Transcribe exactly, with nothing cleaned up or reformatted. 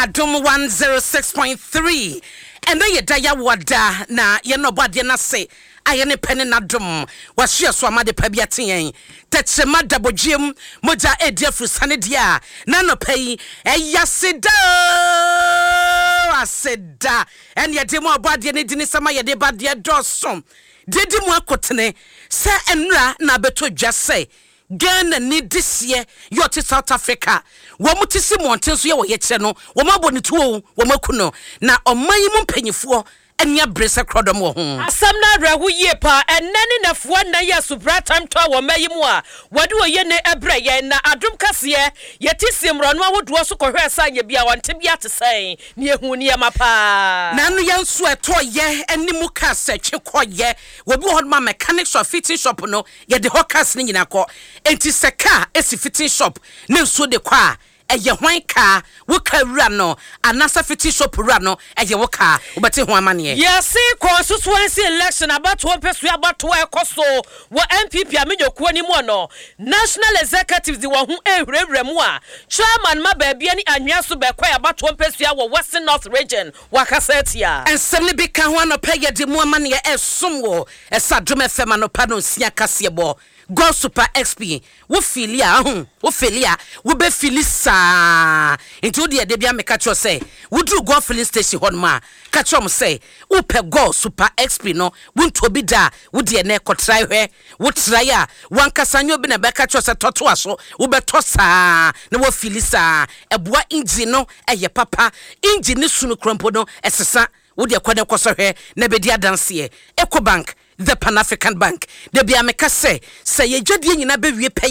Adom one oh six point three. And then ye daya wada na ye no body na say ayene pene na dom was share so amade pabiati yen tetchema double gym moja e dia frusane dia na no pay e yaseda aseda and ye demo body ne dini sama ye de body dosom dedi mu akotene se enra na beto dwa say Ghana ni this year you to South Africa wo mutisi monten so ye wo ye kire no wo maboni tuo wo makuno na oman mu mpanyifo anya brese krodom wo ho asam na rahu ye pa enani na fo na ye supra time to wo mayimu a wode wo ye ne ebre ye na adom kase ye tisimro no ahodo so kohwe sanye bia wonte bia te sen ne ehu ne ma pa na no yanso eto ye animu kase twekɔ wo bi ho ma mechanic shop fitting shop no ye de hawkers ni nyina kɔ enti seka esi fitting shop ne nso de kɔ a eye hwan ka wo ka wura no anasa fitting shop wura no eye wo ka wo bete ho amane yes constituency election about one person about to ekoso wo M P P amenyokuo ni mu no national executives di wo hu ehurewure mu a chairman ma ba bia ni anwea so be kwa about one person wo Western North region wakasetia ensem ne bi ka ho anopa ye de mu amane esom wo esadom F M anopa no sia kase bo Go Super X P wo filia ho wo filia wo be filisa into de de bia me ka cho say wo dru go filling station hon ma ka cho mo say wo pe Go Super X P no wo nto bi da wo de na ekotrai hwe wo trai a wan kasanyo bi na be ka cho say toto aso wo be to saa na wo filisa eboa engine no eye papa engine sunu krompo no esesa wo de kwade kwaso hwe na be dia danse Eco Bank the Pan African Bank de bia me ka say say ye dwadie nyina be wie